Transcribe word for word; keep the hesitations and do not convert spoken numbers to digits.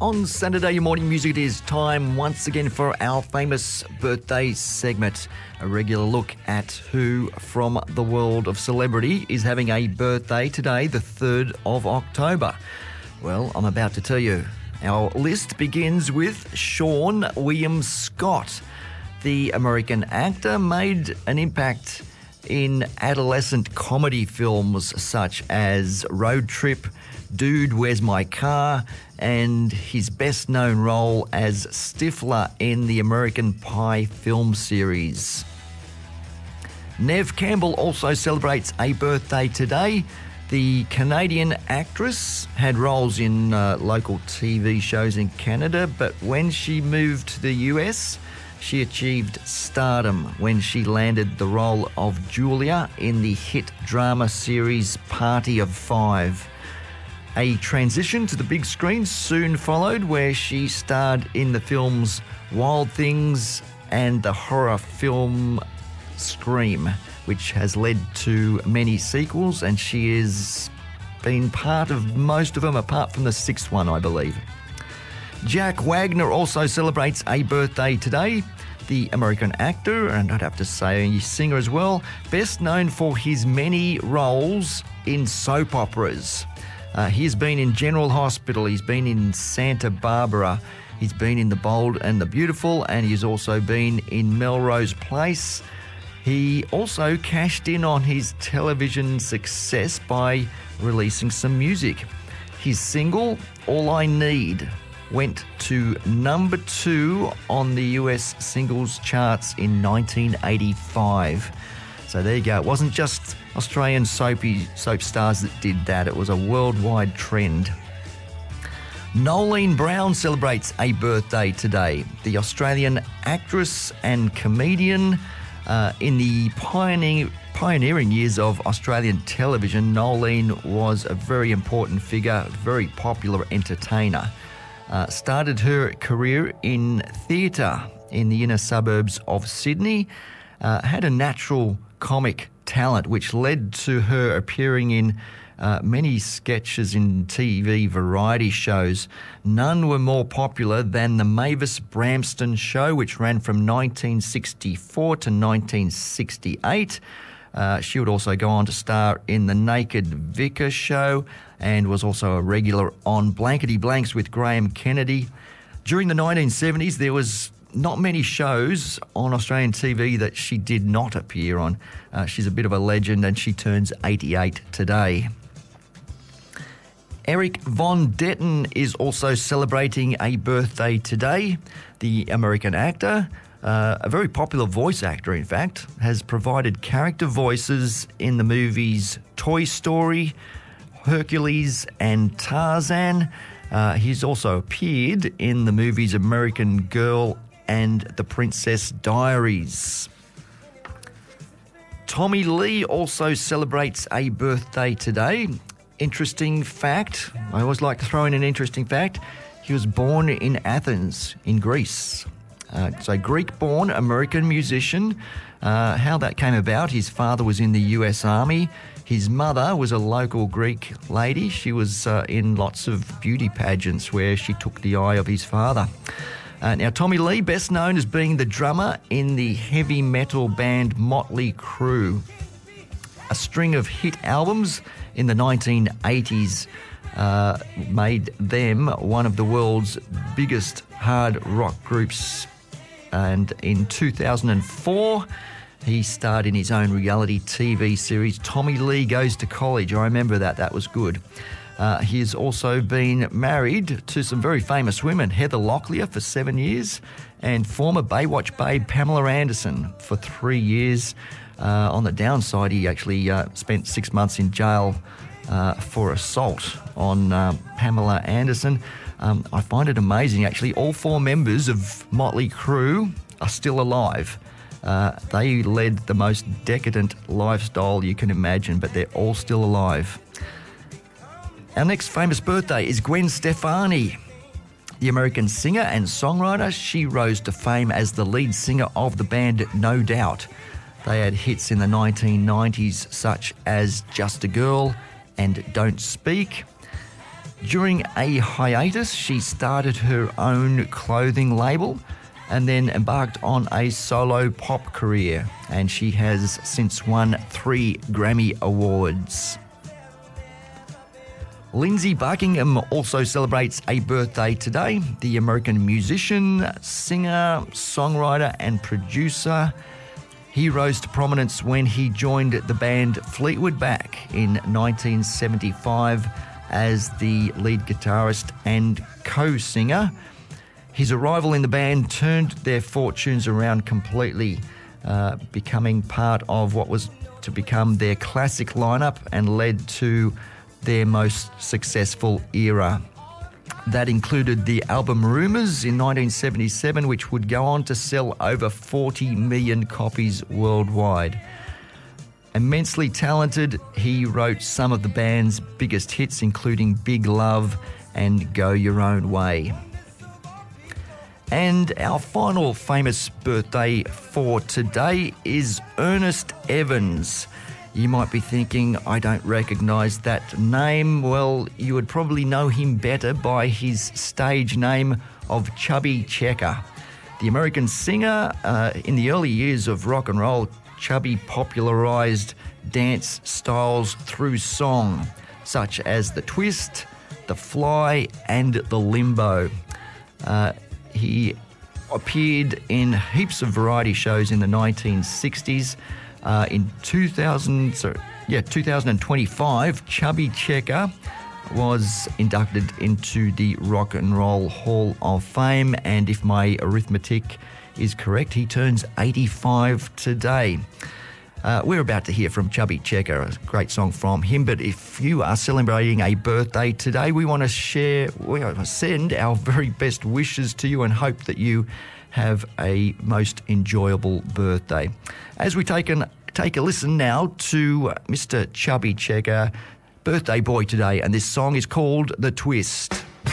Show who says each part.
Speaker 1: On Saturday, your morning music, it is time once again for our famous birthday segment. A regular look at who from the world of celebrity is having a birthday today, the third of October. Well, I'm about to tell you. Our list begins with Sean William Scott. The American actor made an impact in adolescent comedy films such as Road Trip, Dude, Where's My Car, and his best-known role as Stifler in the American Pie film series. Neve Campbell also celebrates a birthday today. The Canadian actress had roles in uh, local T V shows in Canada, but when she moved to the U S, she achieved stardom when she landed the role of Julia in the hit drama series Party of Five. A transition to the big screen soon followed, where she starred in the films Wild Things and the horror film Scream, which has led to many sequels, and she has been part of most of them, apart from the sixth one, I believe. Jack Wagner also celebrates a birthday today. The American actor, and I'd have to say singer as well, best known for his many roles in soap operas. Uh, he's been in General Hospital, he's been in Santa Barbara, he's been in The Bold and the Beautiful, and he's also been in Melrose Place. He also cashed in on his television success by releasing some music. His single, All I Need, went to number two on the U S singles charts in nineteen eighty-five. So there you go. It wasn't just Australian soapy soap stars that did that. It was a worldwide trend. Nolene Brown celebrates a birthday today. The Australian actress and comedian uh, in the pioneer, pioneering years of Australian television, Nolene was a very important figure, very popular entertainer. Uh, started her career in theatre in the inner suburbs of Sydney, uh, had a natural comic talent which led to her appearing in uh, many sketches in T V variety shows. None were more popular than the Mavis Bramston Show, which ran from nineteen sixty-four to nineteen sixty-eight. Uh, she would also go on to star in the Naked Vicar Show and was also a regular on Blankety Blanks with Graham Kennedy. During the nineteen seventies, there was not many shows on Australian T V that she did not appear on. Uh, she's a bit of a legend, and she turns eighty-eight today. Eric Von Detten is also celebrating a birthday today. The American actor, uh, a very popular voice actor, in fact, has provided character voices in the movies Toy Story, Hercules, and Tarzan. Uh, he's also appeared in the movies American Girl and The Princess Diaries. Tommy Lee also celebrates a birthday today. Interesting fact, I always like to throw in an interesting fact, he was born in Athens, in Greece. Uh, so Greek-born American musician. Uh, how that came about, his father was in the U S Army. His mother was a local Greek lady. She was uh, in lots of beauty pageants where she took the eye of his father. Uh, now, Tommy Lee, best known as being the drummer in the heavy metal band Motley Crue. A string of hit albums in the nineteen eighties uh, made them one of the world's biggest hard rock groups. And in two thousand four, he starred in his own reality T V series, Tommy Lee Goes to College. I remember that. That was good. Uh, he has also been married to some very famous women, Heather Locklear for seven years and former Baywatch babe Pamela Anderson for three years. Uh, on the downside, he actually uh, spent six months in jail uh, for assault on uh, Pamela Anderson. Um, I find it amazing, actually. All four members of Motley Crue are still alive. Uh, they led the most decadent lifestyle you can imagine, but they're all still alive. Our next famous birthday is Gwen Stefani. The American singer and songwriter, she rose to fame as the lead singer of the band No Doubt. They had hits in the nineteen nineties such as Just a Girl and Don't Speak. During a hiatus, she started her own clothing label and then embarked on a solo pop career, and she has since won three Grammy Awards. Lindsey Buckingham also celebrates a birthday today. The American musician, singer, songwriter and producer. He rose to prominence when he joined the band Fleetwood Mac in nineteen seventy-five as the lead guitarist and co-singer. His arrival in the band turned their fortunes around completely, uh, becoming part of what was to become their classic lineup and led to their most successful era. That included the album Rumours in nineteen seventy-seven, which would go on to sell over forty million copies worldwide. Immensely talented, he wrote some of the band's biggest hits, including Big Love and Go Your Own Way. And our final famous birthday for today is Ernest Evans. You might be thinking, I don't recognise that name. Well, you would probably know him better by his stage name of Chubby Checker. The American singer, uh, in the early years of rock and roll, Chubby popularised dance styles through song, such as the twist, the fly and the limbo. Uh, he appeared in heaps of variety shows in the nineteen sixties. Uh, in two thousand, sorry, yeah, two thousand twenty-five, Chubby Checker was inducted into the Rock and Roll Hall of Fame, and if my arithmetic is correct, he turns eighty-five today. Uh, we're about to hear from Chubby Checker, a great song from him, but if you are celebrating a birthday today, we want to share, we want to send our very best wishes to you and hope that you have a most enjoyable birthday. As we take, an, take a listen now to Mister Chubby Checker, birthday boy today, and this song is called The Twist.